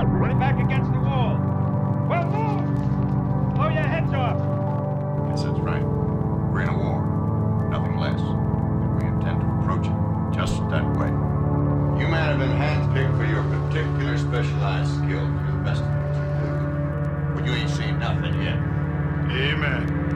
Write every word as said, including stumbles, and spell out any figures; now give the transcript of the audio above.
Run it back against the wall. Well, move! Blow your heads off! Yes, that's right. We're in a war. Nothing less. And we intend to approach it just that way. You men have been handpicked for your particular specialized skill to the best of your ability. But you ain't seen nothing yet. Amen.